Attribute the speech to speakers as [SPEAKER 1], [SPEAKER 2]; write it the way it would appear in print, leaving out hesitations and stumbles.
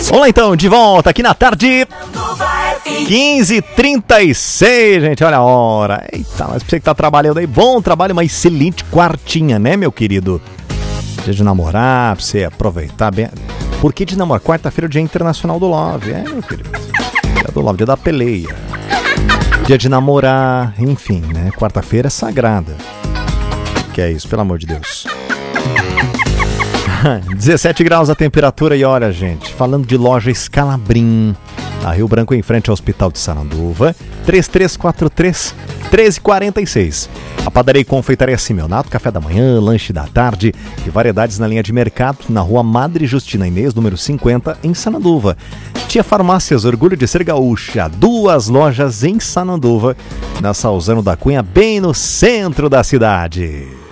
[SPEAKER 1] Vamos lá então, de volta aqui na tarde 15h36, gente, olha a hora. Eita, mas pra você que tá trabalhando aí, bom trabalho, uma excelente quartinha, né, meu querido? Dia de namorar, pra você aproveitar bem. Por que de namorar? Quarta-feira é o Dia Internacional do Love, meu querido. Dia do Love, dia da peleia. Dia de namorar, enfim, né? Quarta-feira é sagrada. Que é isso, pelo amor de Deus. 17 graus a temperatura e olha, gente, falando de loja Scalabrin, a Rio Branco em frente ao Hospital de Sananduva, 3343-1346. A padaria e confeitaria Simeonato, café da manhã, lanche da tarde e variedades na linha de mercado, na rua Madre Justina Inês, número 50, em Sananduva. Tia Farmácias, orgulho de ser gaúcha, 2 lojas em Sananduva, na Salzano da Cunha, bem no centro da cidade.